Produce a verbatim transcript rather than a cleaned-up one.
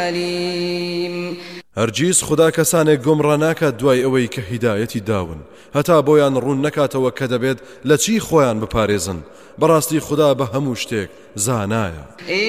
عليم. هەرگیز خدا کەسانێک گۆمڕە ناکات دوای ئەوەی کە هیدایەتی داون هەتا بۆیان ڕوون نەکاتەوە کە دەبێت لە چی خۆیان بپارێزن. بەڕاستی خدا بە هەموو شتێک زانایە.